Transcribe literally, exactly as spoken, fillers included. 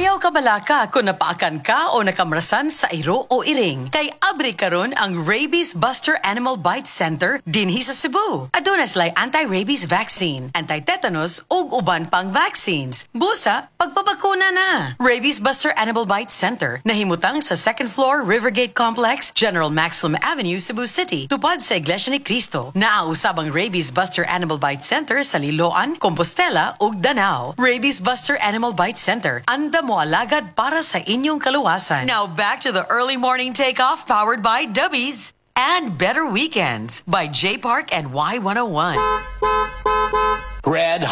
Ayaw ka balaka kung napaakan ka o nakamrasan sa iro o iring. Kay abri karon ang Rabies Buster Animal Bite Center dinhi sa Cebu. Aduna sila'y anti-rabies vaccine, anti-tetanus ug uban pang vaccines. Busa, pagpabakuna na. Rabies Buster Animal Bite Center nahimutang sa second floor Rivergate Complex, General Maximum Avenue, Cebu City. Tupad sa Iglesia ni Cristo. Naausabang Rabies Buster Animal Bite Center sa Liloan, Compostela ug Danao. Rabies Buster Animal Bite Center. Anda mo alagad para sa inyong kaluwasan. Now back to the early morning takeoff powered by Dubbies and Better Weekends by J Park and Y one oh one. Red